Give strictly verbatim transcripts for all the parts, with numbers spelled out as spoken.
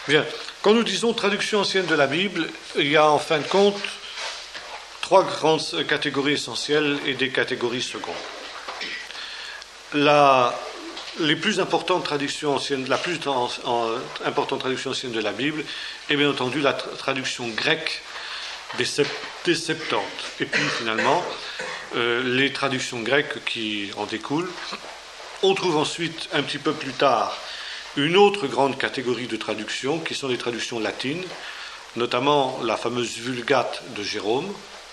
Bien, quand nous disons traduction ancienne de la Bible, il y a en fin de compte trois grandes catégories essentielles et des catégories secondes. La, les plus importantes traductions anciennes, la plus en, en, importante traduction ancienne de la Bible est bien entendu la tra- traduction grecque des, sept, des Septante. Et puis finalement, euh, les traductions grecques qui en découlent. On trouve ensuite, un petit peu plus tard, une autre grande catégorie de traductions, qui sont les traductions latines, notamment la fameuse Vulgate de Jérôme.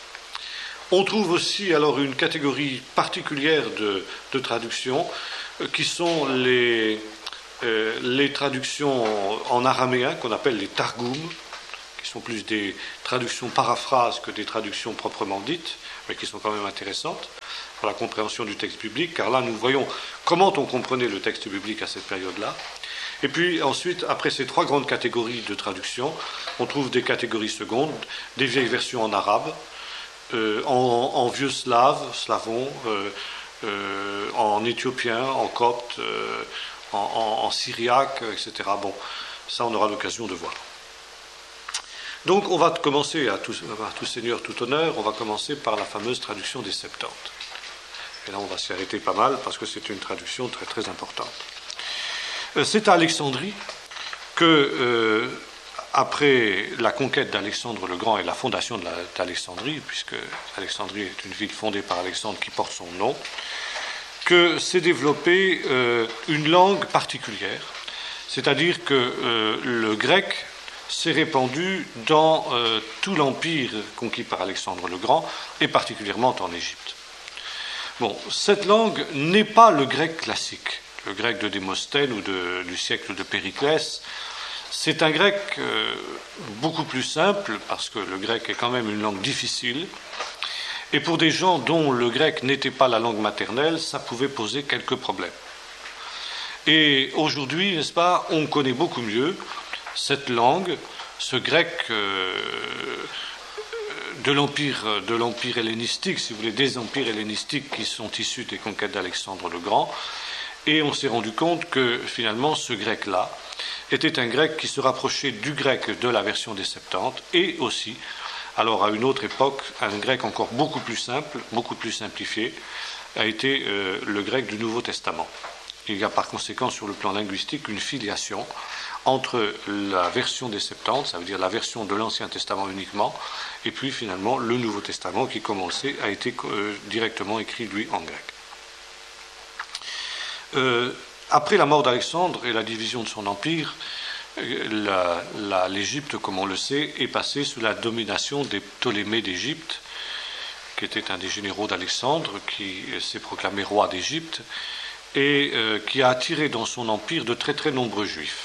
On trouve aussi alors une catégorie particulière de, de traductions, euh, qui sont les, euh, les traductions en araméen, qu'on appelle les Targums, qui sont plus des traductions paraphrases que des traductions proprement dites, mais qui sont quand même intéressantes pour la compréhension du texte biblique, car là nous voyons comment on comprenait le texte biblique à cette période-là. Et puis ensuite, après ces trois grandes catégories de traduction, on trouve des catégories secondes, des vieilles versions en arabe, euh, en, en vieux slave, slavon, euh, euh, en éthiopien, en copte, euh, en, en, en syriaque, et cetera. Bon, ça on aura l'occasion de voir. Donc on va commencer, à tout, à tout seigneur, tout honneur, on va commencer par la fameuse traduction des Septante. Et là on va s'y arrêter pas mal parce que c'est une traduction très très importante. C'est à Alexandrie que, euh, après la conquête d'Alexandre le Grand et la fondation de la, d'Alexandrie, puisque Alexandrie est une ville fondée par Alexandre qui porte son nom, que s'est développée euh, une langue particulière, c'est-à-dire que euh, le grec s'est répandu dans euh, tout l'empire conquis par Alexandre le Grand, et particulièrement en Égypte. Bon, cette langue n'est pas le grec classique, le grec de Démosthène ou de, du siècle de Périclès. C'est un grec euh, beaucoup plus simple, parce que le grec est quand même une langue difficile, et pour des gens dont le grec n'était pas la langue maternelle, ça pouvait poser quelques problèmes. Et aujourd'hui, n'est-ce pas, on connaît beaucoup mieux cette langue, ce grec euh, de l'empire, de l'empire hellénistique, si vous voulez, des empires hellénistiques qui sont issus des conquêtes d'Alexandre le Grand, et on s'est rendu compte que finalement ce grec-là était un grec qui se rapprochait du grec de la version des Septante, et aussi, alors à une autre époque, un grec encore beaucoup plus simple, beaucoup plus simplifié, a été euh, le grec du Nouveau Testament. Il y a par conséquent sur le plan linguistique une filiation entre la version des Septante, ça veut dire la version de l'Ancien Testament uniquement, et puis finalement le Nouveau Testament qui, comme on le sait, a été euh, directement écrit lui en grec. Euh, après la mort d'Alexandre et la division de son empire, la, la, l'Égypte, comme on le sait, est passée sous la domination des Ptolémées d'Égypte, qui était un des généraux d'Alexandre, qui s'est proclamé roi d'Égypte, et euh, qui a attiré dans son empire de très très nombreux juifs.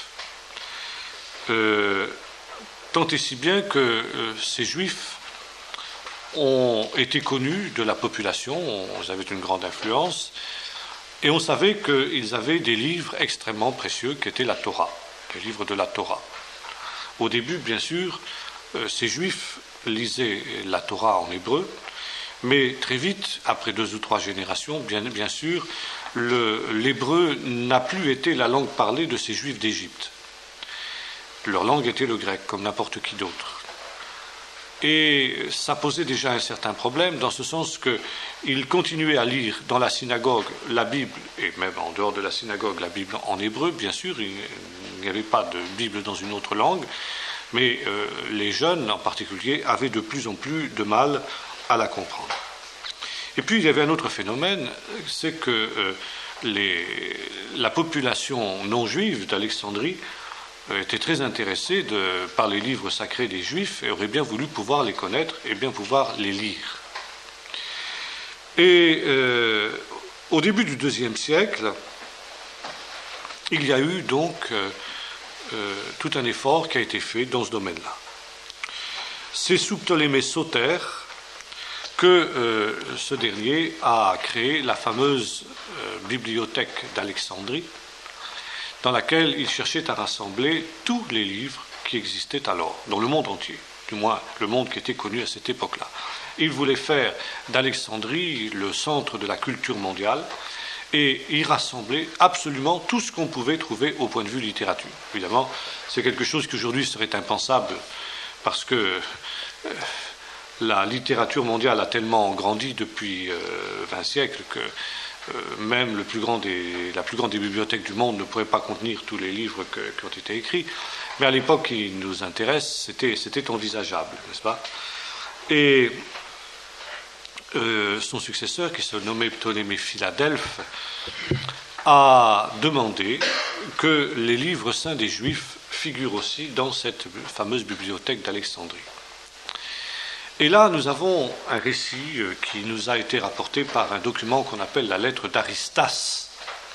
Euh, tant et si bien que euh, ces juifs ont été connus de la population, ils avaient une grande influence, et on savait qu'ils avaient des livres extrêmement précieux qui étaient la Torah, les livres de la Torah. Au début, bien sûr, euh, ces juifs lisaient la Torah en hébreu, mais très vite, après deux ou trois générations, bien, bien sûr, le, l'hébreu n'a plus été la langue parlée de ces juifs d'Égypte. Leur langue était le grec, comme n'importe qui d'autre. Et ça posait déjà un certain problème, dans ce sens qu'ils continuaient à lire dans la synagogue la Bible, et même en dehors de la synagogue la Bible en hébreu, bien sûr, il n'y avait pas de Bible dans une autre langue, mais euh, les jeunes en particulier avaient de plus en plus de mal à la comprendre. Et puis il y avait un autre phénomène, c'est que euh, les, la population non juive d'Alexandrie était très intéressée de, par les livres sacrés des Juifs et aurait bien voulu pouvoir les connaître et bien pouvoir les lire. Et euh, au début du deuxième siècle, il y a eu donc euh, euh, tout un effort qui a été fait dans ce domaine-là. C'est sous Ptolémée Soter que euh, ce dernier a créé la fameuse euh, bibliothèque d'Alexandrie, dans laquelle il cherchait à rassembler tous les livres qui existaient alors, dans le monde entier, du moins le monde qui était connu à cette époque-là. Il voulait faire d'Alexandrie le centre de la culture mondiale, et y rassembler absolument tout ce qu'on pouvait trouver au point de vue littérature. Évidemment, c'est quelque chose qui aujourd'hui serait impensable parce que euh, la littérature mondiale a tellement grandi depuis euh, vingt siècles que euh, même le plus grand des, la plus grande des bibliothèques du monde ne pourrait pas contenir tous les livres que, qui ont été écrits. Mais à l'époque qui nous intéresse, c'était, c'était envisageable, n'est-ce pas? Et euh, son successeur, qui se nommait Ptolémée Philadelphe, a demandé que les livres saints des Juifs figurent aussi dans cette fameuse bibliothèque d'Alexandrie. Et là, nous avons un récit qui nous a été rapporté par un document qu'on appelle la lettre d'Aristas,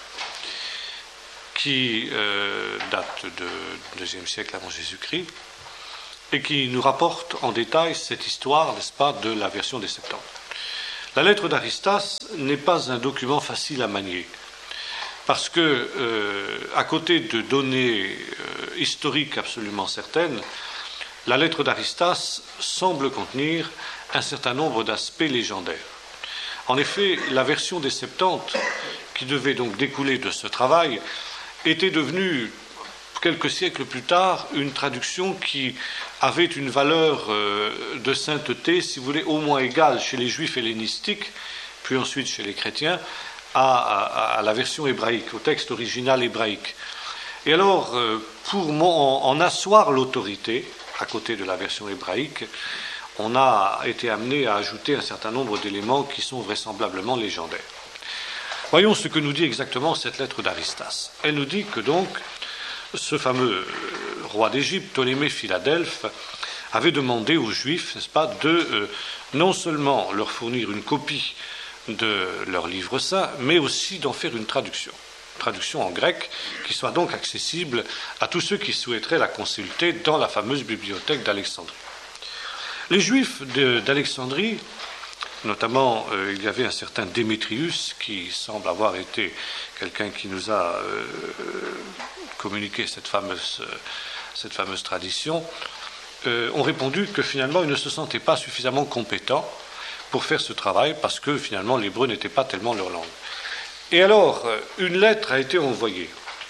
qui euh, date du deuxième siècle avant Jésus-Christ, et qui nous rapporte en détail cette histoire, n'est-ce pas, de la version des Septante. La lettre d'Aristas n'est pas un document facile à manier, parce que, euh, à côté de données euh, historiques absolument certaines, la lettre d'Aristas semble contenir un certain nombre d'aspects légendaires. En effet, la version des Septante, qui devait donc découler de ce travail, était devenue, quelques siècles plus tard, une traduction qui avait une valeur euh, de sainteté, si vous voulez, au moins égale chez les Juifs hellénistiques, puis ensuite chez les chrétiens, à, à, à la version hébraïque, au texte original hébraïque. Et alors, euh, pour en, en asseoir l'autorité, à côté de la version hébraïque, on a été amené à ajouter un certain nombre d'éléments qui sont vraisemblablement légendaires. Voyons ce que nous dit exactement cette lettre d'Aristas. Elle nous dit que donc, ce fameux roi d'Égypte, Ptolémée Philadelphe, avait demandé aux Juifs, n'est-ce pas, de euh, non seulement leur fournir une copie de leur livre saint, mais aussi d'en faire une traduction. Traduction en grec, qui soit donc accessible à tous ceux qui souhaiteraient la consulter dans la fameuse bibliothèque d'Alexandrie. Les Juifs de, d'Alexandrie, notamment euh, il y avait un certain Démétrius, qui semble avoir été quelqu'un qui nous a euh, communiqué cette fameuse, cette fameuse tradition, euh, ont répondu que finalement ils ne se sentaient pas suffisamment compétents pour faire ce travail, parce que finalement l'hébreu n'était pas tellement leur langue. Et alors, une lettre a été envoyée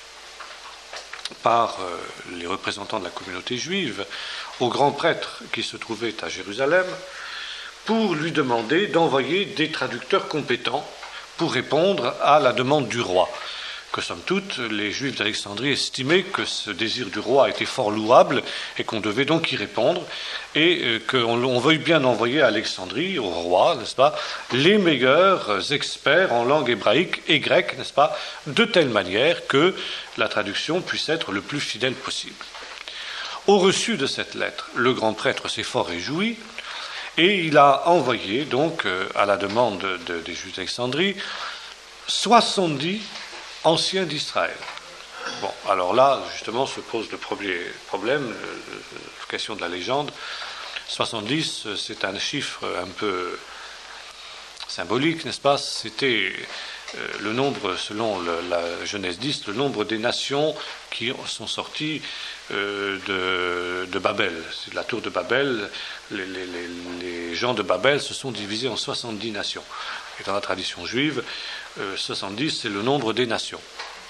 par euh, les représentants de la communauté juive au grand prêtre qui se trouvait à Jérusalem pour lui demander d'envoyer des traducteurs compétents pour répondre à la demande du roi. Que somme toute, les Juifs d'Alexandrie estimaient que ce désir du roi était fort louable et qu'on devait donc y répondre, et euh, qu'on on veuille bien envoyer à Alexandrie, au roi, n'est-ce pas, les meilleurs experts en langue hébraïque et grecque, n'est-ce pas, de telle manière que la traduction puisse être le plus fidèle possible. Au reçu de cette lettre, le grand prêtre s'est fort réjoui, et il a envoyé, donc, euh, à la demande de, de, des Juifs d'Alexandrie, soixante-dix anciens d'Israël. Bon, alors là, justement, se pose le premier problème, la question de la légende. soixante-dix, c'est un chiffre un peu symbolique, n'est-ce pas? C'était euh, le nombre, selon le, la Genèse dix, le nombre des nations qui sont sorties euh, de, de Babel. C'est la tour de Babel. Les, les, les, les gens de Babel se sont divisés en soixante-dix nations. Et dans la tradition juive, euh, soixante-dix, c'est le nombre des nations.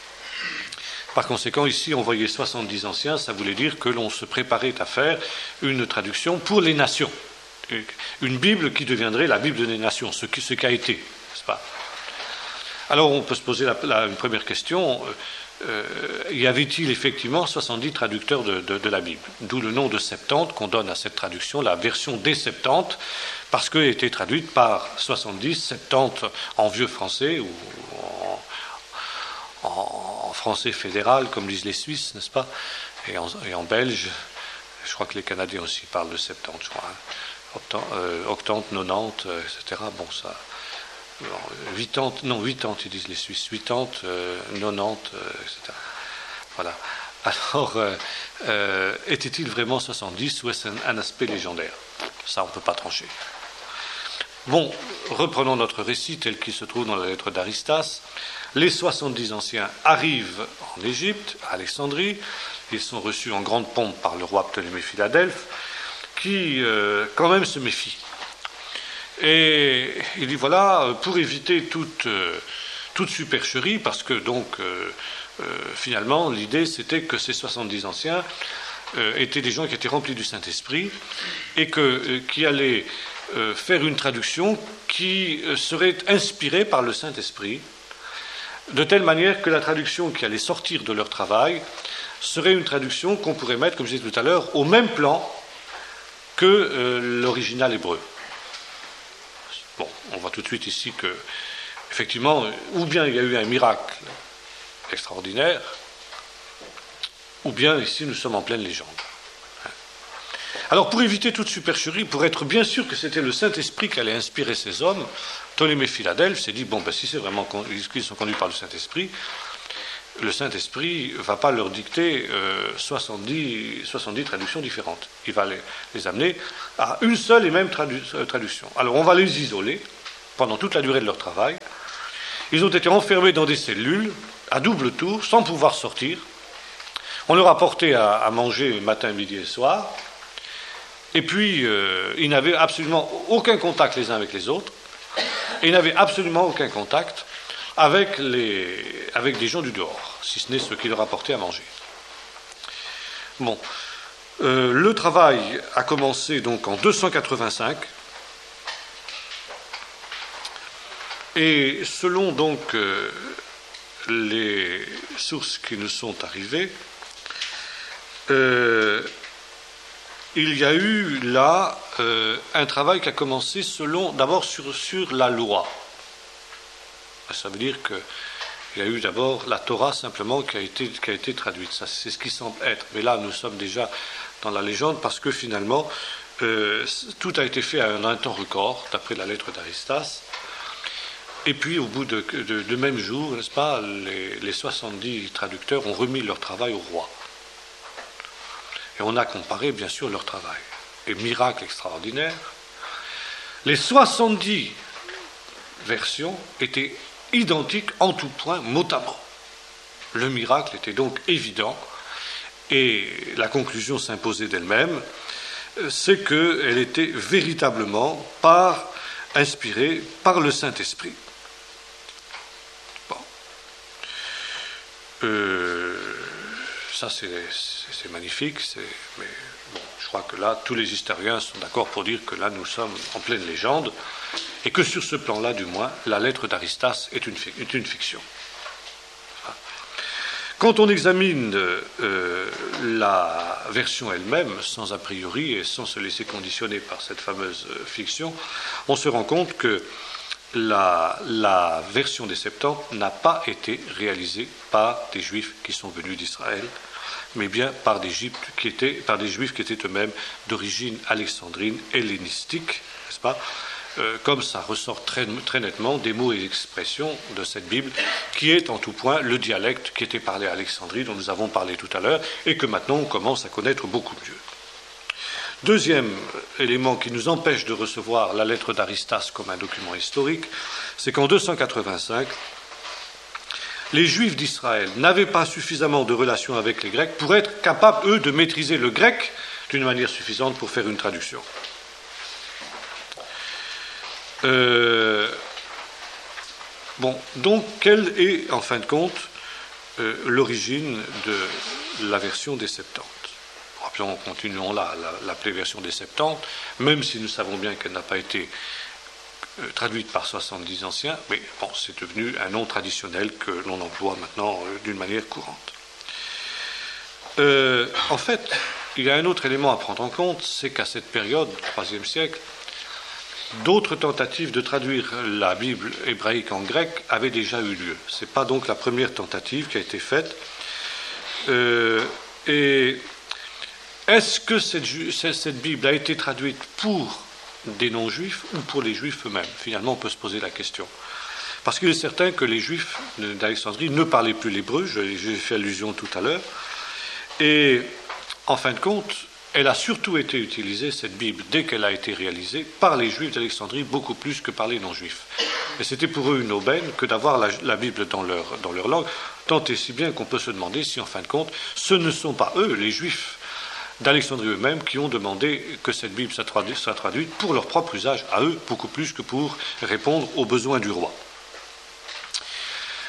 Par conséquent, ici, on voyait soixante-dix anciens, ça voulait dire que l'on se préparait à faire une traduction pour les nations. Une Bible qui deviendrait la Bible des nations, ce, qui, ce qu'a été, n'est-ce pas? Alors, on peut se poser la, la, une première question. Euh, y avait-il effectivement soixante-dix traducteurs de, de, de la Bible? D'où le nom de Septante qu'on donne à cette traduction, la version des Septante, parce qu'elle était traduite par soixante-dix, Septante en vieux français ou en, en, en français fédéral, comme disent les Suisses, n'est-ce pas? Et en, et en belge, je crois que les Canadiens aussi parlent de Septante, je crois. Hein. Octante, euh, octante, nonante, euh, et cetera. Bon, ça. Huitante, non, huitante, ils disent les Suisses, huitante, euh, nonante, euh, et cetera. Voilà. Alors, euh, euh, était-il vraiment soixante-dix ou est-ce un, un aspect légendaire? Ça, on ne peut pas trancher. Bon, reprenons notre récit tel qu'il se trouve dans la lettre d'Aristas. Les soixante-dix anciens arrivent en Égypte, à Alexandrie. Ils sont reçus en grande pompe par le roi Ptolémée Philadelphe, qui, euh, quand même, se méfie. Et il dit, voilà, pour éviter toute, euh, toute supercherie, parce que donc euh, euh, finalement l'idée c'était que ces soixante-dix anciens euh, étaient des gens qui étaient remplis du Saint-Esprit et que, euh, qui allaient euh, faire une traduction qui euh, serait inspirée par le Saint-Esprit, de telle manière que la traduction qui allait sortir de leur travail serait une traduction qu'on pourrait mettre, comme je disais tout à l'heure, au même plan que euh, l'original hébreu. Bon, on voit tout de suite ici que, effectivement, ou bien il y a eu un miracle extraordinaire, ou bien ici nous sommes en pleine légende. Alors pour éviter toute supercherie, pour être bien sûr que c'était le Saint-Esprit qui allait inspirer ces hommes, Ptolémée Philadelphe s'est dit, bon, ben, si c'est vraiment qu'ils sont conduits par le Saint-Esprit, le Saint-Esprit ne va pas leur dicter euh, soixante-dix, soixante-dix traductions différentes. Il va les, les amener à une seule et même tradu- traduction. Alors on va les isoler pendant toute la durée de leur travail. Ils ont été enfermés dans des cellules, à double tour, sans pouvoir sortir. On leur a porté à, à manger matin, midi et soir. Et puis, euh, ils n'avaient absolument aucun contact les uns avec les autres. Et ils n'avaient absolument aucun contact avec, les, avec des gens du dehors, si ce n'est ceux qui leur apportaient à manger. Bon. Euh, le travail a commencé donc en deux cent quatre-vingt-cinq. Et selon donc euh, les sources qui nous sont arrivées, euh, il y a eu là euh, un travail qui a commencé selon, d'abord sur, sur la loi. Ça veut dire qu'il y a eu d'abord la Torah simplement qui a été, qui a été traduite. Ça, c'est ce qui semble être. Mais là, nous sommes déjà dans la légende parce que finalement, euh, tout a été fait en un temps record, d'après la lettre d'Aristas. Et puis, au bout de, de, de même jour, n'est-ce pas, les, les soixante-dix traducteurs ont remis leur travail au roi. Et on a comparé, bien sûr, leur travail. Et miracle extraordinaire, les soixante-dix versions étaient identiques en tout point, mot à mot. Le miracle était donc évident, et la conclusion s'imposait d'elle-même, c'est qu'elle était véritablement par, inspirée par le Saint-Esprit. Bon. Euh, ça, c'est, c'est, c'est magnifique, c'est, mais bon, je crois que là, tous les historiens sont d'accord pour dire que là, nous sommes en pleine légende, et que sur ce plan-là, du moins, la lettre d'Aristas est une, est une fiction. Quand on examine euh, la version elle-même, sans a priori et sans se laisser conditionner par cette fameuse fiction, on se rend compte que la, la version des Septante n'a pas été réalisée par des Juifs qui sont venus d'Israël, mais bien par des, qui étaient, par des Juifs qui étaient eux-mêmes d'origine alexandrine, hellénistique, n'est-ce pas ? Euh, comme ça ressort très, très nettement des mots et expressions de cette Bible, qui est en tout point le dialecte qui était parlé à Alexandrie, dont nous avons parlé tout à l'heure, et que maintenant on commence à connaître beaucoup mieux. Deuxième élément qui nous empêche de recevoir la lettre d'Aristas comme un document historique, c'est qu'en deux cent quatre-vingt-cinq, les Juifs d'Israël n'avaient pas suffisamment de relations avec les Grecs pour être capables, eux, de maîtriser le grec d'une manière suffisante pour faire une traduction. Euh, bon, donc, quelle est, en fin de compte, euh, l'origine de la version des Septante ? Rappelons, continuons là, l'appeler version des Septante, même si nous savons bien qu'elle n'a pas été euh, traduite par soixante-dix anciens, mais bon, c'est devenu un nom traditionnel que l'on emploie maintenant euh, d'une manière courante. Euh, en fait, il y a un autre élément à prendre en compte, c'est qu'à cette période, troisième siècle, d'autres tentatives de traduire la Bible hébraïque en grec avaient déjà eu lieu. Ce n'est pas donc la première tentative qui a été faite. Euh, et est-ce que cette, cette Bible a été traduite pour des non-juifs ou pour les juifs eux-mêmes ? Finalement, on peut se poser la question. Parce qu'il est certain que les juifs d'Alexandrie ne parlaient plus l'hébreu, j'ai fait allusion tout à l'heure, et en fin de compte, elle a surtout été utilisée, cette Bible, dès qu'elle a été réalisée, par les Juifs d'Alexandrie, beaucoup plus que par les non-Juifs. Et c'était pour eux une aubaine que d'avoir la, la Bible dans leur, dans leur langue, tant et si bien qu'on peut se demander si, en fin de compte, ce ne sont pas eux, les Juifs d'Alexandrie eux-mêmes, qui ont demandé que cette Bible soit traduite, soit traduite pour leur propre usage, à eux, beaucoup plus que pour répondre aux besoins du roi.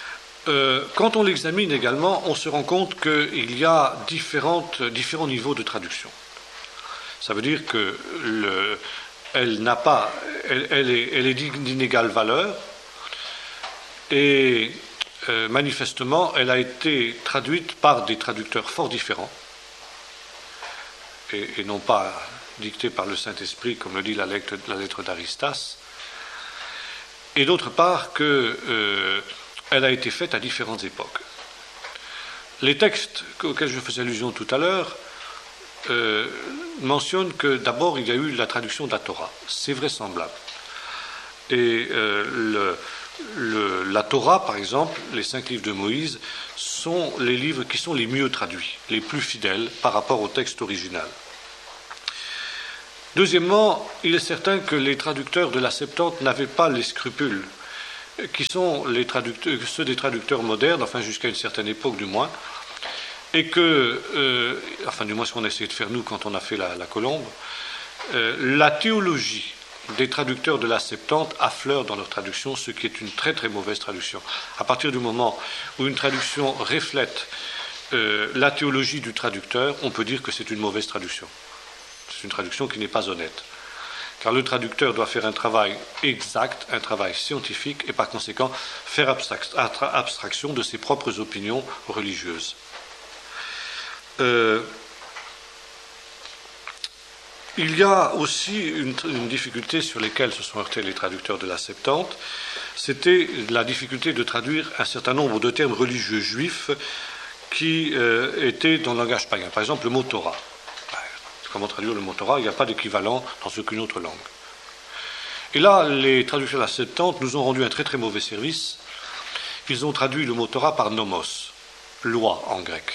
euh, quand on l'examine également, on se rend compte qu'il y a différentes, différents niveaux de traduction. Ça veut dire que le, elle n'a pas, elle, elle est, elle est d'inégale valeur, et euh, manifestement, elle a été traduite par des traducteurs fort différents, et, et non pas dictée par le Saint-Esprit, comme le dit la lettre, la lettre d'Aristas, et d'autre part que euh, elle a été faite à différentes époques. Les textes auxquels je faisais allusion tout à l'heure euh, mentionnent que d'abord il y a eu la traduction de la Torah. C'est vraisemblable. Et euh, le, le, la Torah, par exemple, les cinq livres de Moïse, sont les livres qui sont les mieux traduits, les plus fidèles par rapport au texte original. Deuxièmement, il est certain que les traducteurs de la Septante n'avaient pas les scrupules qui sont les traducteurs, ceux des traducteurs modernes, enfin jusqu'à une certaine époque du moins, et que, euh, enfin du moins ce qu'on a essayé de faire nous quand on a fait la, la Colombe, euh, la théologie des traducteurs de la Septante affleure dans leur traduction, ce qui est une très très mauvaise traduction. À partir du moment où une traduction reflète euh, la théologie du traducteur, on peut dire que c'est une mauvaise traduction. C'est une traduction qui n'est pas honnête. Car le traducteur doit faire un travail exact, un travail scientifique, et par conséquent faire abstraction de ses propres opinions religieuses. Euh, il y a aussi une, une difficulté sur laquelle se sont heurtés les traducteurs de la Septante, c'était la difficulté de traduire un certain nombre de termes religieux juifs qui euh, étaient dans le langage païen. Par exemple, le mot Torah. Comment traduire le mot Torah? Il n'y a pas d'équivalent dans aucune autre langue. Et là, les traducteurs de la Septante nous ont rendu un très très mauvais service. Ils ont traduit le mot Torah par nomos, loi en grec.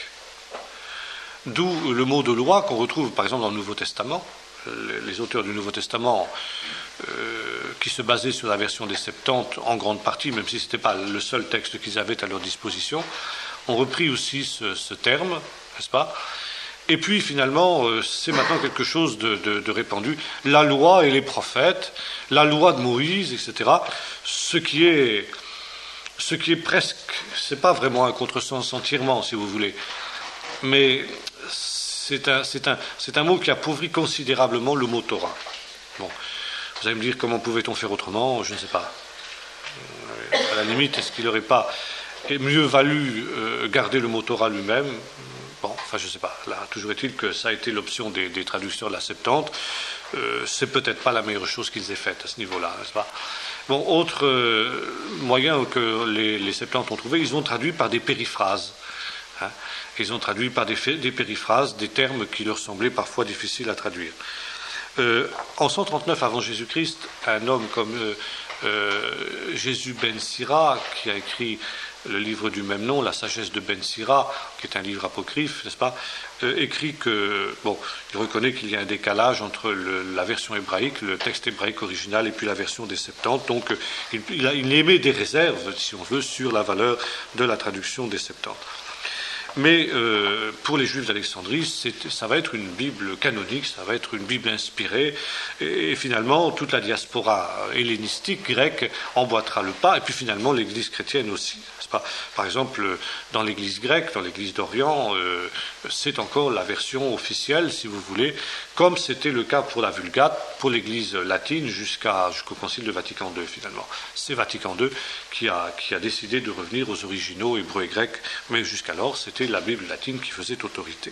D'où le mot de loi qu'on retrouve par exemple dans le Nouveau Testament. Les auteurs du Nouveau Testament, euh, qui se basaient sur la version des Septantes en grande partie, même si ce n'était pas le seul texte qu'ils avaient à leur disposition, ont repris aussi ce, ce terme, n'est-ce pas ? Et puis finalement, euh, c'est maintenant quelque chose de, de, de répandu. La loi et les prophètes, la loi de Moïse, et cetera. Ce qui est, ce qui est presque, c'est pas vraiment un contresens entièrement, si vous voulez, mais c'est un, c'est un, c'est un mot qui appauvrit considérablement le mot Torah. Bon, vous allez me dire comment pouvait-on faire autrement? Je ne sais pas. Euh, à la limite, est-ce qu'il n'aurait pas mieux valu euh, garder le mot Torah lui-même? Bon, enfin, je ne sais pas. Là, toujours est-il que ça a été l'option des, des traducteurs de la Septante. Euh, c'est peut-être pas la meilleure chose qu'ils aient faite à ce niveau-là, n'est-ce pas? Bon, autre euh, moyen que les, les Septantes ont trouvé, ils ont traduit par des périphrases. Hein. Ils ont traduit par des, des périphrases des termes qui leur semblaient parfois difficiles à traduire. Euh, en cent trente-neuf avant Jésus-Christ, un homme comme euh, euh, Jésus ben Sira, qui a écrit le livre du même nom, La sagesse de Ben Sira, qui est un livre apocryphe, n'est-ce pas, euh, écrit que, bon, il reconnaît qu'il y a un décalage entre le, la version hébraïque, le texte hébraïque original, et puis la version des Septantes, donc euh, il, il, a, il émet des réserves, si on veut, sur la valeur de la traduction des Septantes. Mais euh, pour les Juifs d'Alexandrie, c'est, ça va être une Bible canonique, ça va être une Bible inspirée, et, et finalement toute la diaspora hellénistique grecque emboîtera le pas, et puis finalement l'Église chrétienne aussi. N'est-ce pas ? Par exemple, dans l'Église grecque, dans l'Église d'Orient, euh, c'est encore la version officielle, si vous voulez, comme c'était le cas pour la Vulgate, pour l'Église latine jusqu'à, jusqu'au Concile de Vatican deux finalement. C'est Vatican deux qui a, qui a décidé de revenir aux originaux hébreux et grecs, mais jusqu'alors c'était la Bible latine qui faisait autorité.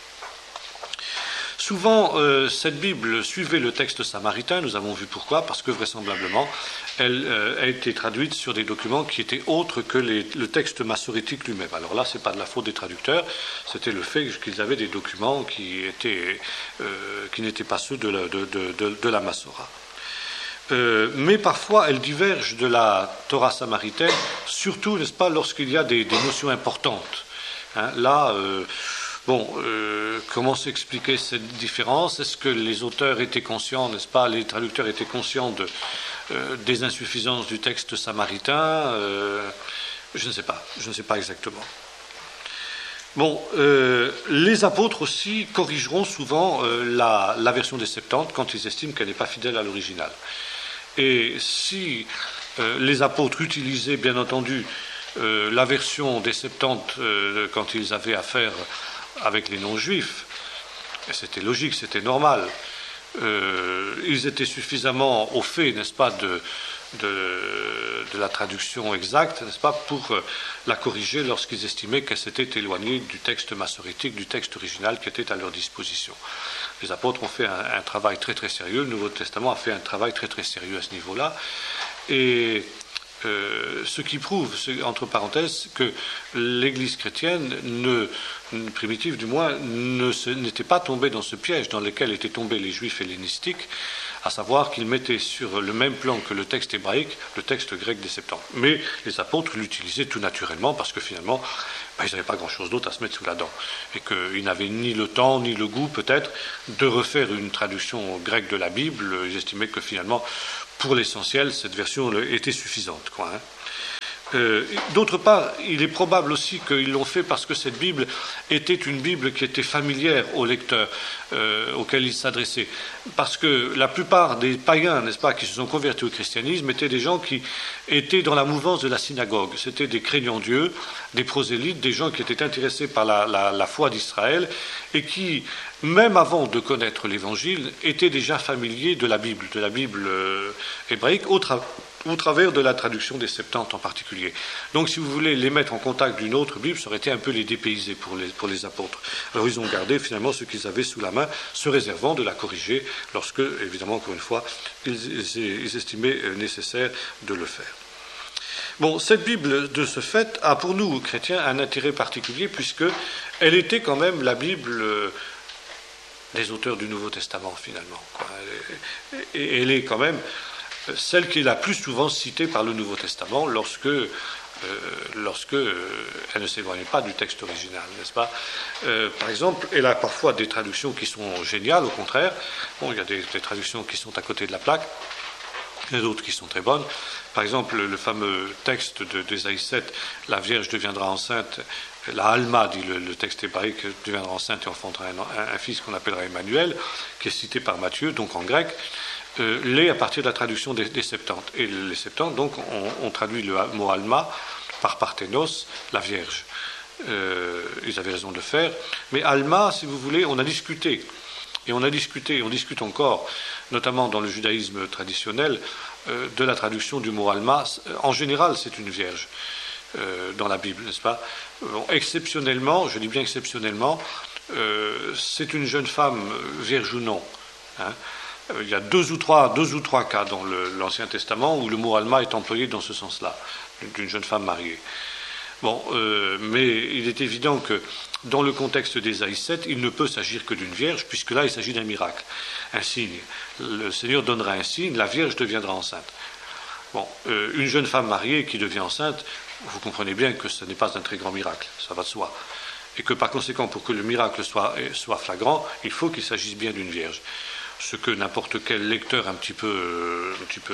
Souvent, euh, cette Bible suivait le texte samaritain, nous avons vu pourquoi, parce que vraisemblablement, elle euh, a été traduite sur des documents qui étaient autres que les, le texte massorétique lui-même. Alors là, ce n'est pas de la faute des traducteurs, c'était le fait qu'ils avaient des documents qui, étaient, euh, qui n'étaient pas ceux de la, de, de, de, de la Massora. Euh, mais parfois, elle diverge de la Torah samaritaine, surtout, n'est-ce pas, lorsqu'il y a des, des notions importantes. Hein, là, euh, bon, euh, comment s'expliquer cette différence? Est-ce que les auteurs étaient conscients, n'est-ce pas, les traducteurs étaient conscients de, euh, des insuffisances du texte samaritain? euh, Je ne sais pas, je ne sais pas exactement. Bon, euh, les apôtres aussi corrigeront souvent euh, la, la version des Septantes quand ils estiment qu'elle n'est pas fidèle à l'original. Et si euh, les apôtres utilisaient, bien entendu, euh, la version des Septante, euh, quand ils avaient affaire avec les non-juifs, et c'était logique, c'était normal, euh, ils étaient suffisamment au fait, n'est-ce pas, de, de, de la traduction exacte, n'est-ce pas, pour euh, la corriger lorsqu'ils estimaient qu'elle s'était éloignée du texte massorétique, du texte original qui était à leur disposition. Les apôtres ont fait un, un travail très très sérieux, le Nouveau Testament a fait un travail très très sérieux à ce niveau-là, et euh, ce qui prouve, entre parenthèses, que l'Église chrétienne, ne, primitive du moins, ne se, n'était pas tombée dans ce piège dans lequel étaient tombés les Juifs hellénistiques, à savoir qu'ils mettaient sur le même plan que le texte hébraïque, le texte grec des Septante. Mais les apôtres l'utilisaient tout naturellement parce que finalement, ben, ils n'avaient pas grand-chose d'autre à se mettre sous la dent. Et qu'ils n'avaient ni le temps, ni le goût peut-être, de refaire une traduction grecque de la Bible. Ils estimaient que finalement, pour l'essentiel, cette version était suffisante, quoi, hein. Euh, d'autre part, il est probable aussi qu'ils l'ont fait parce que cette Bible était une Bible qui était familière aux lecteurs euh, auxquels ils s'adressaient. Parce que la plupart des païens, n'est-ce pas, qui se sont convertis au christianisme étaient des gens qui étaient dans la mouvance de la synagogue. C'était des craignants Dieu, des prosélytes, des gens qui étaient intéressés par la, la, la foi d'Israël et qui, même avant de connaître l'Évangile, étaient déjà familiers de la Bible, de la Bible euh, hébraïque, au travers au travers de la traduction des Septante en particulier. Donc, si vous voulez les mettre en contact d'une autre Bible, ça aurait été un peu les dépayser pour les, pour les apôtres. Alors, ils ont gardé finalement ce qu'ils avaient sous la main, se réservant de la corriger lorsque, évidemment, encore une fois, ils, ils, ils estimaient nécessaire de le faire. Bon, cette Bible, de ce fait, a pour nous, chrétiens, un intérêt particulier, puisqu'elle était quand même la Bible des auteurs du Nouveau Testament, finalement, quoi. Et elle est quand même celle qui est la plus souvent citée par le Nouveau Testament lorsque, euh, lorsque euh, elle ne s'éloigne pas du texte original, n'est-ce pas? euh, Par exemple, elle a parfois des traductions qui sont géniales, au contraire. Bon, il y a des, des traductions qui sont à côté de la plaque, il y en a d'autres qui sont très bonnes. Par exemple, le, le fameux texte de, d'Ésaïe sept, « La Vierge deviendra enceinte », la Alma, dit le, le texte hébraïque, deviendra enceinte et enfantera un, un, un fils qu'on appellera Emmanuel, qui est cité par Matthieu, donc en grec. Euh, l'est à partir de la traduction des, des Septante. Et les Septante, donc, on, on traduit le mot Alma par Parthénos, la Vierge. Euh, ils avaient raison de le faire. Mais Alma, si vous voulez, on a discuté. Et on a discuté, on discute encore, notamment dans le judaïsme traditionnel, euh, de la traduction du mot Alma. En général, c'est une Vierge euh, dans la Bible, n'est-ce pas? Bon, exceptionnellement, je dis bien exceptionnellement, euh, c'est une jeune femme, vierge ou non, hein. Il y a deux ou trois, deux ou trois cas dans le, l'Ancien Testament où le mot Alma est employé dans ce sens-là, d'une jeune femme mariée. Bon, euh, mais il est évident que dans le contexte d'Ésaïe sept, il ne peut s'agir que d'une vierge, puisque là, il s'agit d'un miracle, un signe. Le Seigneur donnera un signe, la vierge deviendra enceinte. Bon, euh, une jeune femme mariée qui devient enceinte, vous comprenez bien que ce n'est pas un très grand miracle, ça va de soi. Et que par conséquent, pour que le miracle soit, soit flagrant, il faut qu'il s'agisse bien d'une vierge. Ce que n'importe quel lecteur un petit peu, un petit peu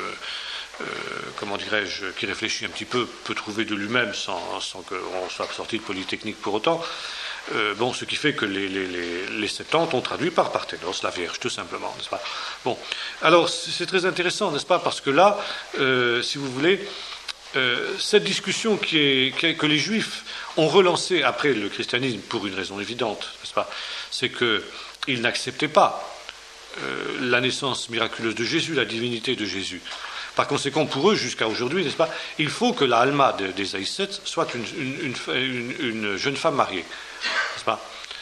euh, comment dirais-je, qui réfléchit un petit peu, peut trouver de lui-même sans, sans qu'on soit sorti de Polytechnique pour autant. Euh, bon, ce qui fait que les, les, les, les Septante ont traduit par Parthénos, la Vierge, tout simplement, n'est-ce pas? Bon, alors c'est très intéressant, n'est-ce pas? Parce que là, euh, si vous voulez, euh, cette discussion qui est, qui est, que les Juifs ont relancée après le christianisme pour une raison évidente, n'est-ce pas? C'est qu'ils n'acceptaient pas Euh, la naissance miraculeuse de Jésus, la divinité de Jésus. Par conséquent, pour eux, jusqu'à aujourd'hui, n'est-ce pas, il faut que la Alma d'Ésaïe sept soit une, une, une, une jeune femme mariée, n'est-ce pas?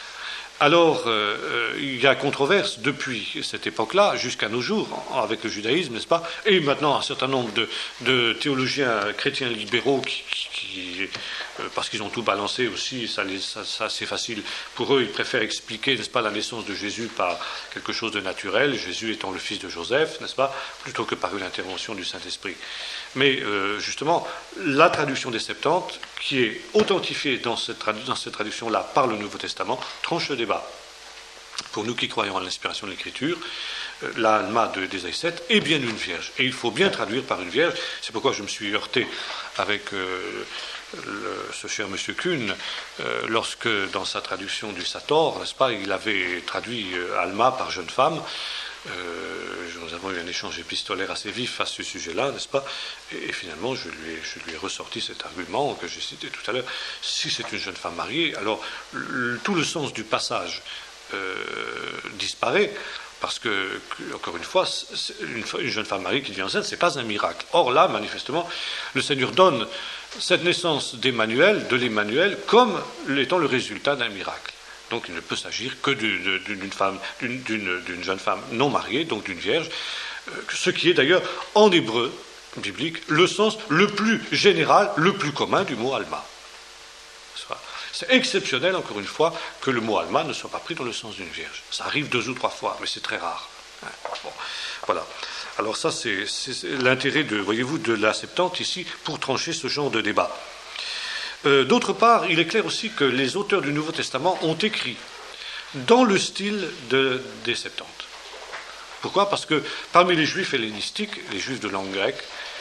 Alors, euh, il y a controverse depuis cette époque-là jusqu'à nos jours, avec le judaïsme, n'est-ce pas? Et maintenant, un certain nombre de, de théologiens chrétiens libéraux qui, qui, qui euh, parce qu'ils ont tout balancé aussi, ça, les, ça, ça c'est facile pour eux, ils préfèrent expliquer, n'est-ce pas, la naissance de Jésus par quelque chose de naturel, Jésus étant le fils de Joseph, n'est-ce pas, plutôt que par une intervention du Saint-Esprit. Mais euh, justement, la traduction des Septante, qui est authentifiée dans cette, tradu- dans cette traduction-là par le Nouveau Testament, tranche le débat. Pour nous qui croyons à l'inspiration de l'Écriture, euh, la Alma de d'Ésaïe sept est bien une vierge. Et il faut bien traduire par une vierge. C'est pourquoi je me suis heurté avec euh, le, ce cher monsieur Kuhn, euh, lorsque, dans sa traduction du Sator, n'est-ce pas, il avait traduit euh, Alma par jeune femme. Euh, nous avons eu un échange épistolaire assez vif à ce sujet-là, n'est-ce pas? Et, et finalement, je lui, ai, je lui ai ressorti cet argument que j'ai cité tout à l'heure. Si c'est une jeune femme mariée, alors le, tout le sens du passage euh, disparaît, parce que, que, encore une fois, une, une jeune femme mariée qui devient enceinte, ce n'est pas un miracle. Or là, manifestement, le Seigneur donne cette naissance d'Emmanuel, de l'Emmanuel, comme étant le résultat d'un miracle. Donc il ne peut s'agir que d'une femme, d'une, d'une, d'une jeune femme non mariée, donc d'une vierge, ce qui est d'ailleurs en hébreu biblique le sens le plus général, le plus commun du mot alma. C'est exceptionnel, encore une fois, que le mot alma ne soit pas pris dans le sens d'une vierge. Ça arrive deux ou trois fois, mais c'est très rare. Bon, voilà. Alors ça, c'est, c'est l'intérêt de, voyez-vous, de la Septante ici pour trancher ce genre de débat. Euh, d'autre part, il est clair aussi que les auteurs du Nouveau Testament ont écrit dans le style de, des Septantes. Pourquoi? Parce que parmi les juifs hellénistiques, les juifs de langue grecque,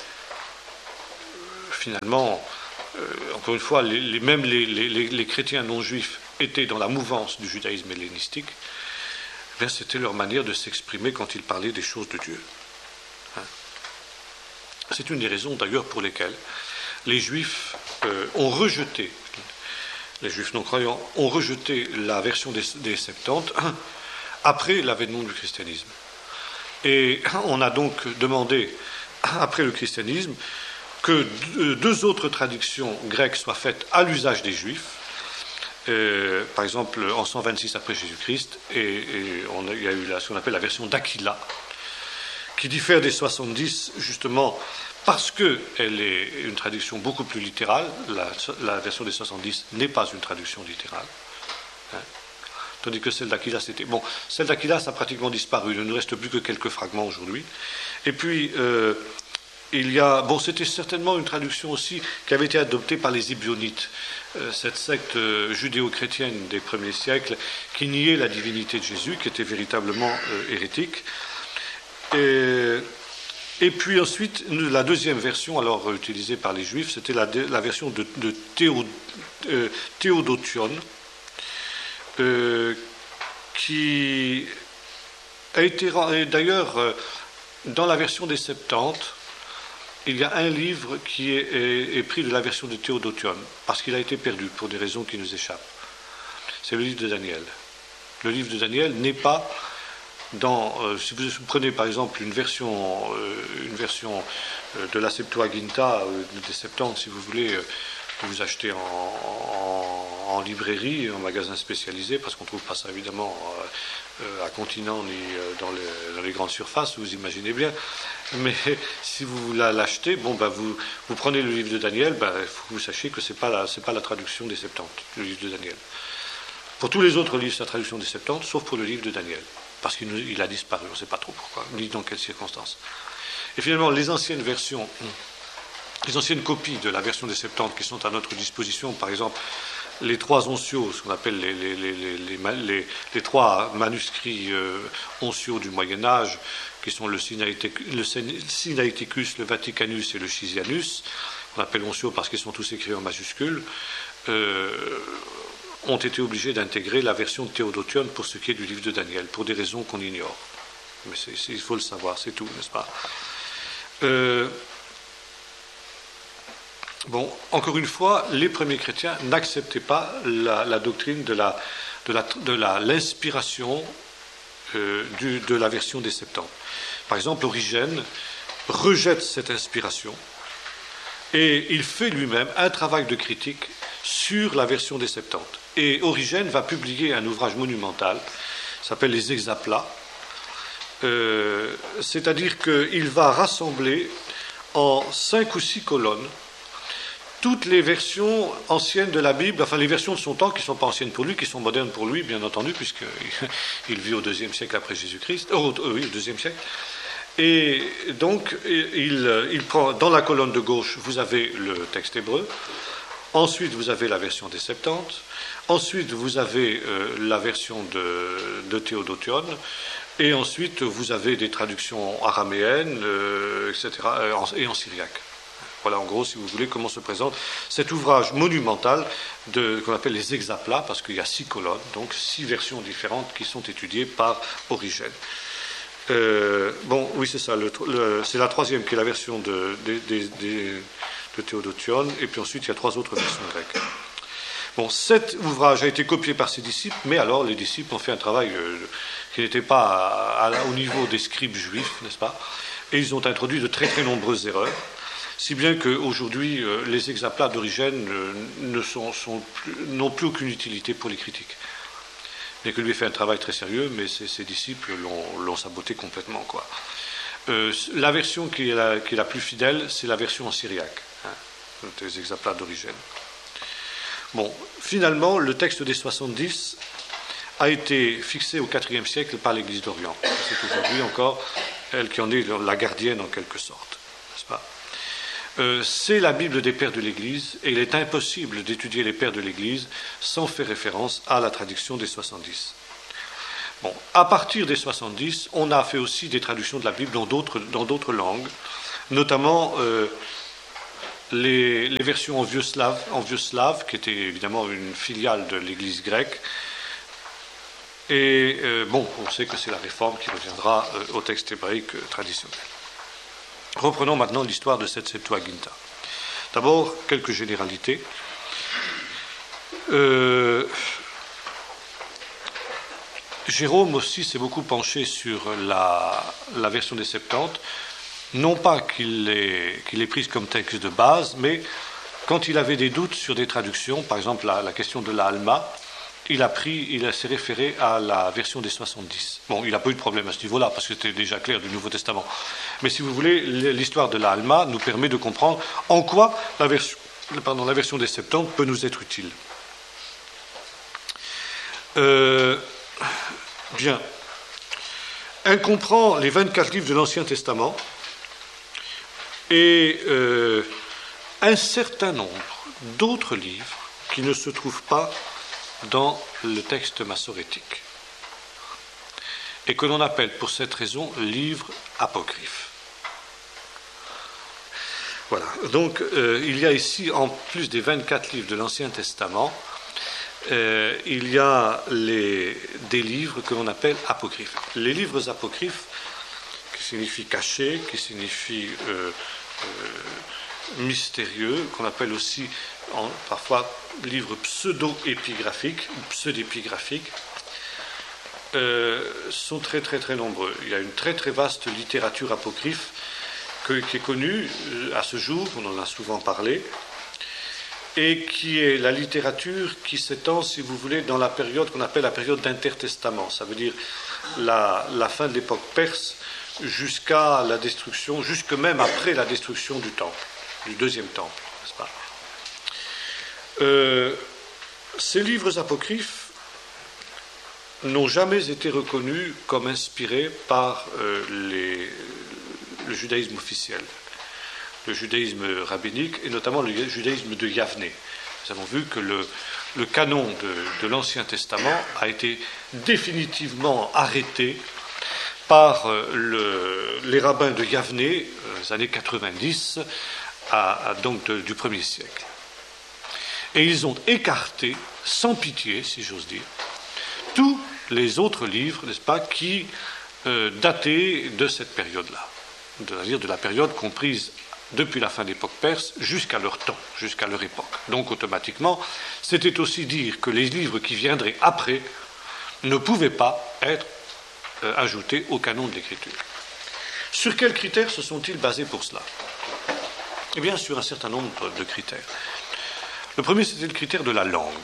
euh, finalement, euh, encore une fois, les, les, même les, les, les chrétiens non juifs étaient dans la mouvance du judaïsme hellénistique. Eh bien, c'était leur manière de s'exprimer quand ils parlaient des choses de Dieu. Hein? C'est une des raisons d'ailleurs pour lesquelles les Juifs euh, ont rejeté, les Juifs non-croyants ont rejeté la version des, des Septantes après l'avènement du christianisme. Et on a donc demandé, après le christianisme, que deux autres traductions grecques soient faites à l'usage des Juifs, euh, par exemple en cent vingt-six après Jésus-Christ, et, et on a, il y a eu la, ce qu'on appelle la version d'Aquila, qui diffère des soixante-dix justement parce qu'elle est une traduction beaucoup plus littérale. La, la version des soixante-dix n'est pas une traduction littérale. Hein. Tandis que celle d'Aquila, c'était... Bon, celle d'Aquila, ça a pratiquement disparu. Il ne nous reste plus que quelques fragments aujourd'hui. Et puis, euh, il y a... Bon, c'était certainement une traduction aussi qui avait été adoptée par les Ebionites, euh, cette secte euh, judéo-chrétienne des premiers siècles, qui niait la divinité de Jésus, qui était véritablement euh, hérétique. Et... Et puis ensuite, la deuxième version, alors utilisée par les Juifs, c'était la, la version de, de Théo, euh, Théodotion, euh, qui a été... D'ailleurs, euh, dans la version des Septantes, il y a un livre qui est, est, est pris de la version de Théodotion, parce qu'il a été perdu, pour des raisons qui nous échappent. C'est le livre de Daniel. Le livre de Daniel n'est pas... Dans, euh, si vous prenez par exemple une version, euh, une version euh, de la Septuaginta, euh, des Septantes, si vous voulez, euh, que vous achetez en, en, en librairie, en magasin spécialisé, parce qu'on ne trouve pas ça évidemment euh, à Continent ni euh, dans, les, dans les grandes surfaces, vous imaginez bien. Mais si vous l'achetez, bon, ben vous, vous prenez le livre de Daniel, ben, il faut que vous sachiez que ce n'est pas, pas la traduction des Septantes, le livre de Daniel. Pour tous les autres livres, c'est la traduction des Septantes, sauf pour le livre de Daniel. Parce qu'il il a disparu, on ne sait pas trop pourquoi, ni dans quelles circonstances. Et finalement, les anciennes versions, les anciennes copies de la version des Septantes qui sont à notre disposition, par exemple, les trois onciaux, ce qu'on appelle les, les, les, les, les, les, les trois manuscrits euh, onciaux du Moyen-Âge, qui sont le Sinaiticus, le, Sinaiticus, le Vaticanus et le Chisianus, qu'on appelle onciaux parce qu'ils sont tous écrits en majuscules, euh, ont été obligés d'intégrer la version de Théodotion pour ce qui est du livre de Daniel, pour des raisons qu'on ignore. Mais c'est, c'est, il faut le savoir, c'est tout, n'est-ce pas? euh, Bon, encore une fois, les premiers chrétiens n'acceptaient pas la, la doctrine de, la, de, la, de la, l'inspiration euh, du, de la version des Septantes. Par exemple, Origène rejette cette inspiration et il fait lui-même un travail de critique sur la version des Septantes. Et Origène va publier un ouvrage monumental, qui s'appelle les Hexaplats, euh, c'est-à-dire qu'il va rassembler en cinq ou six colonnes toutes les versions anciennes de la Bible, enfin les versions de son temps qui ne sont pas anciennes pour lui, qui sont modernes pour lui, bien entendu, puisqu'il vit au deuxième siècle après Jésus-Christ, oh, oui, au deuxième siècle. Et donc, il, il prend, dans la colonne de gauche, vous avez le texte hébreu, ensuite vous avez la version des Septantes, ensuite vous avez euh, la version de, de Théodotion, et ensuite vous avez des traductions araméennes, euh, et cetera, euh, en, et en syriaque. Voilà en gros, si vous voulez, comment se présente cet ouvrage monumental de, qu'on appelle les Hexaplats, parce qu'il y a six colonnes, donc six versions différentes qui sont étudiées par Origène. Euh, bon, oui, c'est ça. Le, le, c'est la troisième qui est la version de, de, de, de, de Théodotion, et puis ensuite il y a trois autres versions grecques. Bon, cet ouvrage a été copié par ses disciples, mais alors les disciples ont fait un travail euh, qui n'était pas à, à, au niveau des scribes juifs, n'est-ce pas? Et ils ont introduit de très très nombreuses erreurs, si bien qu'aujourd'hui euh, les exaplats d'Origène euh, ne sont, sont plus, n'ont plus aucune utilité pour les critiques. Et que lui a fait un travail très sérieux, mais ses, ses disciples l'ont, l'ont saboté complètement, quoi. Euh, la version qui est la, qui est la plus fidèle, c'est la version en syriaque, hein, des exaplats d'Origène. Bon, finalement, le texte des soixante-dix a été fixé au quatrième siècle par l'Église d'Orient. C'est aujourd'hui encore elle qui en est la gardienne en quelque sorte, n'est-ce pas? Euh, c'est la Bible des pères de l'Église, et il est impossible d'étudier les pères de l'Église sans faire référence à la traduction des soixante-dix. Bon, à partir des soixante-dix, on a fait aussi des traductions de la Bible dans d'autres, dans d'autres langues, notamment euh, les, les versions en vieux slave, en vieux slave, qui était évidemment une filiale de l'Église grecque. Et euh, bon, on sait que c'est la Réforme qui reviendra euh, au texte hébraïque euh, traditionnel. Reprenons maintenant l'histoire de cette Septuaginta. D'abord, quelques généralités. Euh, Jérôme aussi s'est beaucoup penché sur la, la version des Septante, non pas qu'il l'ait, qu'il l'ait prise comme texte de base, mais quand il avait des doutes sur des traductions, par exemple la, la question de la Alma, il a pris, il s'est référé à la version des soixante-dix. Bon, il n'a pas eu de problème à ce niveau-là, parce que c'était déjà clair du Nouveau Testament. Mais si vous voulez, l'histoire de la Alma nous permet de comprendre en quoi la version, pardon, la version des Septante peut nous être utile. Euh, bien. Elle comprend les vingt-quatre livres de l'Ancien Testament et euh, un certain nombre d'autres livres qui ne se trouvent pas dans le texte massorétique et que l'on appelle pour cette raison livres apocryphes. Voilà, donc euh, il y a ici, en plus des vingt-quatre livres de l'Ancien Testament, euh, il y a les, des livres que l'on appelle apocryphes. Les livres apocryphes, qui signifient cachés, qui signifient euh, euh, mystérieux, qu'on appelle aussi en, parfois livres pseudo-épigraphiques ou pseudo-épigraphiques, euh, sont très très très nombreux. Il y a une très très vaste littérature apocryphe que, qui est connue à ce jour, on en a souvent parlé, et qui est la littérature qui s'étend, si vous voulez, dans la période qu'on appelle la période d'intertestament. Ça veut dire la, la fin de l'époque perse jusqu'à la destruction, jusque même après la destruction du temple, du deuxième temple, n'est-ce pas? Euh, ces livres apocryphes n'ont jamais été reconnus comme inspirés par euh, les, le judaïsme officiel, le judaïsme rabbinique et notamment le judaïsme de Yavné. Nous avons vu que le, le canon de, de l'Ancien Testament a été définitivement arrêté par euh, le, les rabbins de Yavné, euh, les années quatre-vingt-dix, à, à, donc de, du premier siècle. Et ils ont écarté, sans pitié, si j'ose dire, tous les autres livres, n'est-ce pas, qui euh, dataient de cette période-là, c'est-à-dire de la période comprise depuis la fin de l'époque perse jusqu'à leur temps, jusqu'à leur époque. Donc automatiquement, c'était aussi dire que les livres qui viendraient après ne pouvaient pas être euh, ajoutés au canon de l'Écriture. Sur quels critères se sont-ils basés pour cela? Eh bien, sur un certain nombre de critères. Le premier, c'était le critère de la langue.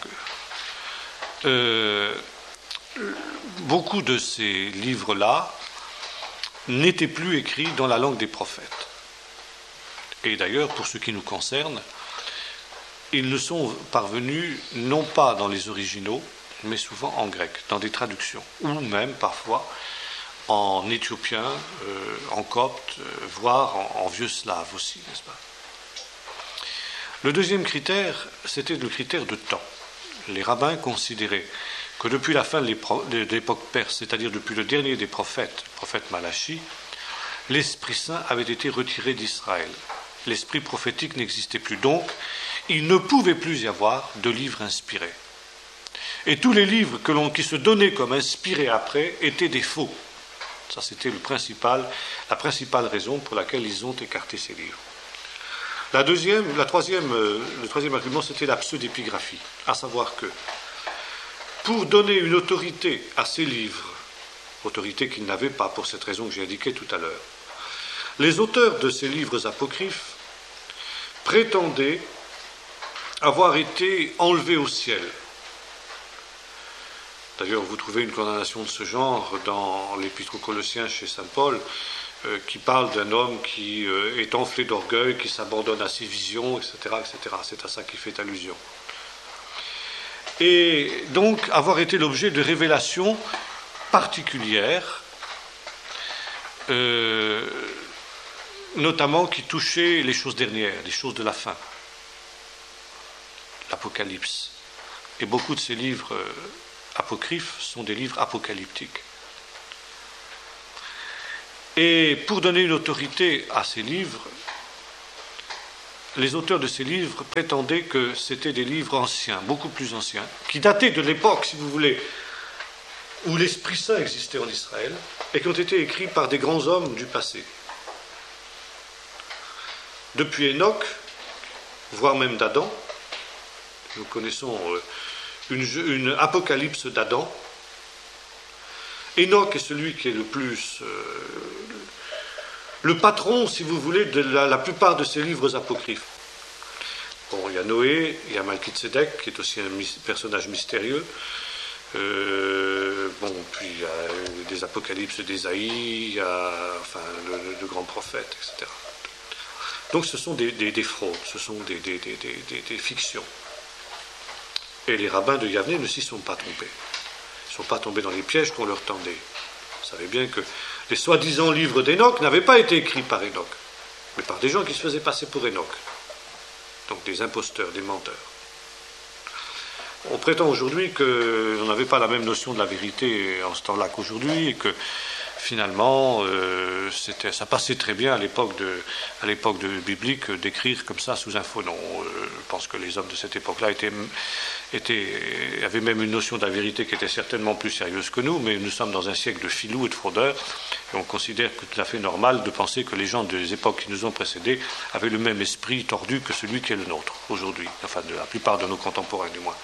Euh, beaucoup de ces livres-là n'étaient plus écrits dans la langue des prophètes. Et d'ailleurs, pour ce qui nous concerne, ils ne sont parvenus non pas dans les originaux, mais souvent en grec, dans des traductions, ou même parfois en éthiopien, euh, en copte, euh, voire en, en vieux slave aussi, n'est-ce pas? Le deuxième critère, c'était le critère de temps. Les rabbins considéraient que depuis la fin de l'époque perse, c'est-à-dire depuis le dernier des prophètes, le prophète Malachi, l'Esprit Saint avait été retiré d'Israël. L'esprit prophétique n'existait plus, donc il ne pouvait plus y avoir de livres inspirés. Et tous les livres que l'on, qui se donnaient comme inspirés après étaient des faux. Ça, c'était le principal, la principale raison pour laquelle ils ont écarté ces livres. La deuxième, la troisième, euh, le troisième argument, c'était la pseudépigraphie, à savoir que pour donner une autorité à ces livres, autorité qu'ils n'avaient pas pour cette raison que j'ai indiquée tout à l'heure, les auteurs de ces livres apocryphes prétendaient avoir été enlevés au ciel. D'ailleurs, vous trouvez une condamnation de ce genre dans l'Épître aux Colossiens chez saint Paul, euh, qui parle d'un homme qui euh, est enflé d'orgueil, qui s'abandonne à ses visions, et cetera, et cetera. C'est à ça qu'il fait allusion. Et donc, avoir été l'objet de révélations particulières, euh, notamment qui touchaient les choses dernières, les choses de la fin, l'Apocalypse. Et beaucoup de ces livres euh, apocryphes sont des livres apocalyptiques. Et pour donner une autorité à ces livres, les auteurs de ces livres prétendaient que c'était des livres anciens, beaucoup plus anciens, qui dataient de l'époque, si vous voulez, où l'Esprit Saint existait en Israël, et qui ont été écrits par des grands hommes du passé. Depuis Enoch, voire même d'Adam, nous connaissons une, une apocalypse d'Adam. Enoch est celui qui est le plus, euh, le patron, si vous voulez, de la, la plupart de ces livres apocryphes. Bon, il y a Noé, il y a Malkitzedek, qui est aussi un mis, personnage mystérieux. Euh, bon, puis il y a des apocalypses d'Ésaïe, il y a enfin, le, le grand prophète, et cetera. Donc ce sont des, des, des fraudes, ce sont des, des, des, des, des fictions. Et les rabbins de Yavne ne s'y sont pas trompés. Ils ne sont pas tombés dans les pièges qu'on leur tendait. Vous savez bien que les soi-disant livres d'Enoch n'avaient pas été écrits par Enoch, mais par des gens qui se faisaient passer pour Enoch. Donc des imposteurs, des menteurs. On prétend aujourd'hui qu'on n'avait pas la même notion de la vérité en ce temps-là qu'aujourd'hui, et que finalement, euh, c'était, ça passait très bien à l'époque, de, à l'époque de biblique d'écrire comme ça sous un faux nom. Euh, je pense que les hommes de cette époque-là étaient, étaient, avaient même une notion de la vérité qui était certainement plus sérieuse que nous, mais nous sommes dans un siècle de filous et de fraudeurs, et on considère que c'est tout à fait normal de penser que les gens des époques qui nous ont précédés avaient le même esprit tordu que celui qui est le nôtre aujourd'hui, enfin de la plupart de nos contemporains du moins.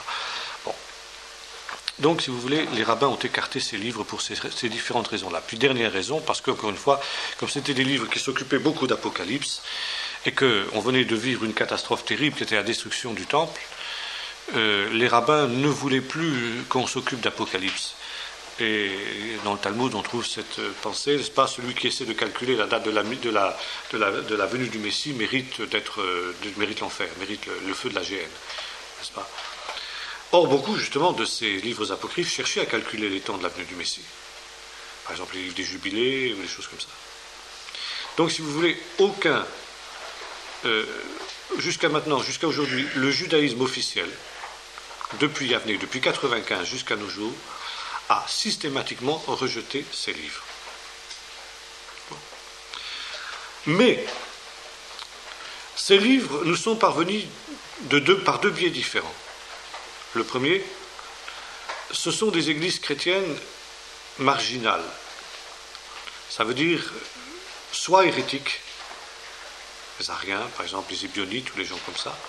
Donc, si vous voulez, les rabbins ont écarté ces livres pour ces, ces différentes raisons-là. Puis, dernière raison, parce que, encore une fois, comme c'était des livres qui s'occupaient beaucoup d'Apocalypse, et qu'on venait de vivre une catastrophe terrible qui était la destruction du temple, euh, les rabbins ne voulaient plus qu'on s'occupe d'Apocalypse. Et dans le Talmud, on trouve cette pensée, n'est-ce pas, celui qui essaie de calculer la date de la, de la, de la, de la venue du Messie mérite, d'être, mérite l'enfer, mérite le, le feu de la géhenne, n'est-ce pas ? Or, beaucoup, justement, de ces livres apocryphes cherchaient à calculer les temps de la venue du Messie. Par exemple, les livres des Jubilés, ou des choses comme ça. Donc, si vous voulez, aucun, euh, jusqu'à maintenant, jusqu'à aujourd'hui, le judaïsme officiel, depuis Yavne, depuis quatre-vingt-quinze jusqu'à nos jours, a systématiquement rejeté ces livres. Bon. Mais, ces livres nous sont parvenus de deux, par deux biais différents. Le premier, ce sont des églises chrétiennes marginales. Ça veut dire soit hérétiques, les Ariens, par exemple, les Ébionites ou les gens comme ça,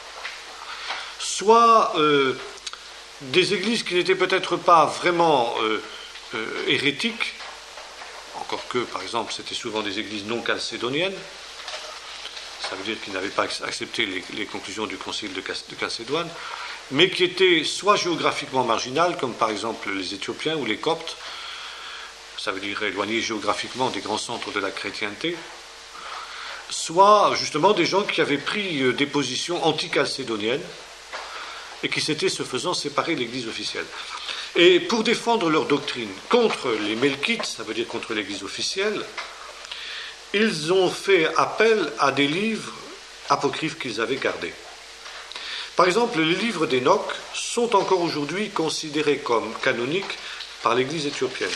soit euh, des églises qui n'étaient peut-être pas vraiment euh, euh, hérétiques, encore que, par exemple, c'était souvent des églises non chalcédoniennes. Ça veut dire qu'ils n'avaient pas accepté les, les conclusions du concile de, de Chalcédoine, mais qui étaient soit géographiquement marginales, comme par exemple les Éthiopiens ou les Coptes, ça veut dire éloignés géographiquement des grands centres de la chrétienté, soit justement des gens qui avaient pris des positions anti-chalcédoniennes et qui s'étaient, ce faisant, séparés de l'Église officielle. Et pour défendre leur doctrine contre les Melkites, ça veut dire contre l'Église officielle, ils ont fait appel à des livres apocryphes qu'ils avaient gardés. Par exemple, les livres d'Enoch sont encore aujourd'hui considérés comme canoniques par l'Église éthiopienne.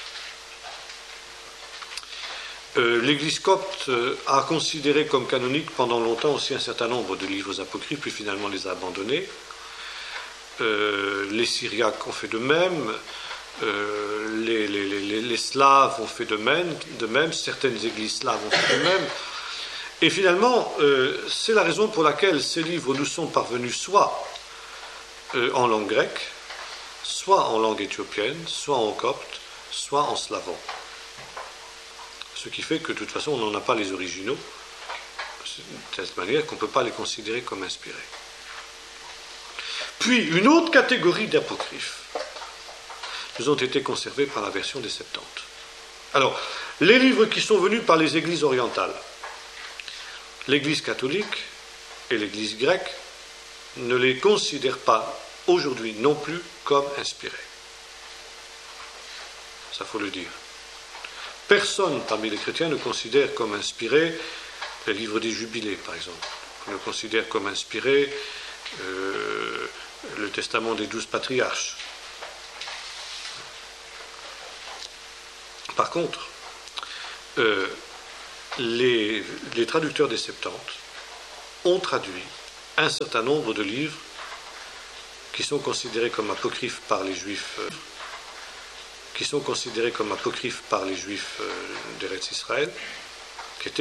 Euh, L'Église copte euh, a considéré comme canoniques pendant longtemps aussi un certain nombre de livres apocryphes, puis finalement les a abandonnés. Euh, les Syriaques ont fait de même. Euh, les, les, les, les Slaves ont fait de même, de même, certaines églises slaves ont fait de même. Et finalement, euh, c'est la raison pour laquelle ces livres nous sont parvenus soit euh, en langue grecque, soit en langue éthiopienne, soit en copte, soit en slavon. Ce qui fait que de toute façon, on n'en a pas les originaux, de telle manière qu'on ne peut pas les considérer comme inspirés. Puis, une autre catégorie d'apocryphes nous ont été conservés par la version des Septante. Alors, les livres qui sont venus par les églises orientales, l'Église catholique et l'Église grecque ne les considèrent pas aujourd'hui non plus comme inspirés. Ça faut le dire. Personne parmi les chrétiens ne considère comme inspirés les livres des Jubilés, par exemple. On ne considère comme inspirés euh, le testament des douze patriarches. Par contre, euh, les, les traducteurs des Septante ont traduit un certain nombre de livres qui sont considérés comme apocryphes par les Juifs, euh, qui sont considérés comme apocryphes par les Juifs euh, d'Eretz Israël,